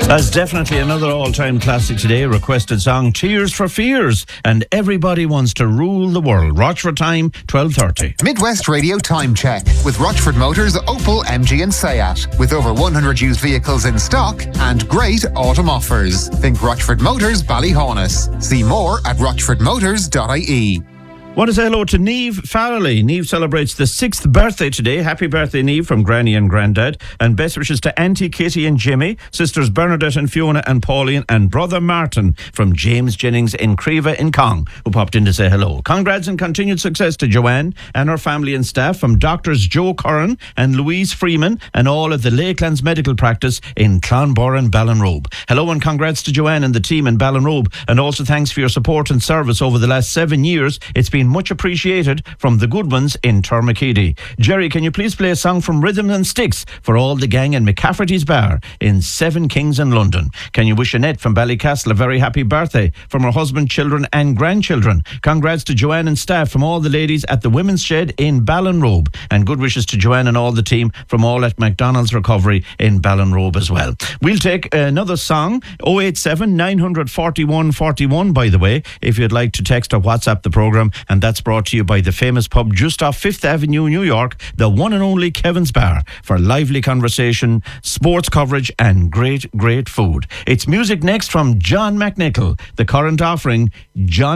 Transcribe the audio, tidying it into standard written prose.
That's definitely another all-time classic today. Requested song, Tears for Fears, and Everybody Wants to Rule the World. Rochford time, 12:30. Midwest Radio Time Check with Rochford Motors, Opel, MG and Seat. With over 100 used vehicles in stock and great autumn offers. Think Rochford Motors, Ballyhaunis. See more at rochfordmotors.ie. Want to say hello to Niamh Farrelly. Niamh celebrates the 6th birthday today. Happy birthday, Niamh, from Granny and Grandad. And best wishes to Auntie Kitty and Jimmy, sisters Bernadette and Fiona and Pauline, and brother Martin from James Jennings in Creva in Cong, who popped in to say hello. Congrats and continued success to Joanne and her family and staff from Doctors Joe Curran and Louise Freeman and all at the Lakelands Medical Practice in Clonborough and Ballinrobe. Hello and congrats to Joanne and the team in Ballinrobe. And also thanks for your support and service over the last 7 years. It's been much appreciated from the good ones in Termacady. Jerry, can you please play a song from Rhythm and Sticks for all the gang in McCafferty's Bar in Seven Kings in London? Can you wish Annette from Ballycastle a very happy birthday from her husband, children and grandchildren? Congrats to Joanne and staff from all the ladies at the Women's Shed in Ballinrobe, and good wishes to Joanne and all the team from all at McDonald's Recovery in Ballinrobe as well. We'll take another song, 087 941 41, by the way, if you'd like to text or WhatsApp the programme, and that's brought to you by the famous pub just off 5th Avenue, New York, the one and only Kevin's Bar, for lively conversation, sports coverage and great food. It's music next from John McNichol, the current offering, John